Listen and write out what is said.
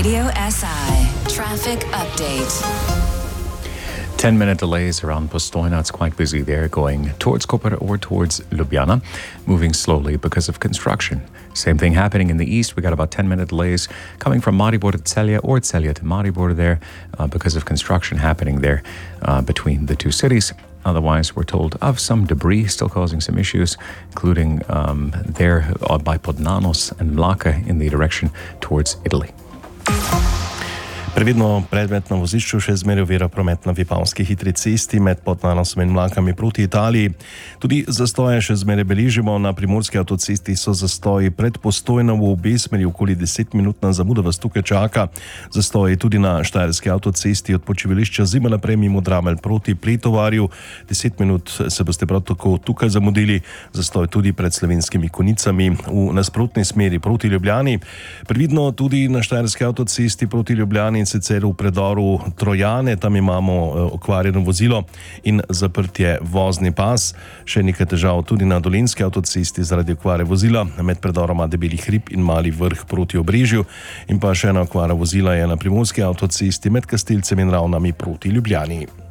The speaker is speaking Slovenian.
Radio SI Traffic Update. 10-minute delays around Postojna. It's quite busy there going towards Koper or towards Ljubljana, moving slowly because of construction. Same thing happening in the east. We got about 10-minute delays coming from Maribor to Celje or Celje to Maribor there because of construction happening there between the two cities. Otherwise, we're told of some debris still causing some issues, including there by Podnanos and Mlaka in the direction towards Italy. Previdno predmet na vozišču še zmeraj ovira promet na Vipavski hitri cesti med Podnanosom in Mlakami proti Italiji. Tudi zastoje še zmeraj beležimo. Na primorski avtocesti so zastoji pred Postojno v obe smeri, okoli 10-minutna zamuda vas tukaj čaka. Zastoji tudi na štajerski avtocesti od počivališča Zima naprej mimo Dramelj proti Pretovarju. 10 minut se boste prav tako tukaj zamudili. Zastoj tudi pred Slovenskimi Konicami v nasprotni smeri proti Ljubljani. Previdno tudi na štajerski avtocesti proti Ljubljani in sicer v predoru Trojane, tam imamo okvarjeno vozilo in zaprtje vozni pas. Še nekaj težav tudi na Dolenjski avtocesti zaradi okvare vozila med predoroma Debeli hrib in Mali vrh proti Obrežju in pa še ena okvara vozila je na primorski avtocesti med Kastilcem in Ravnami proti Ljubljani.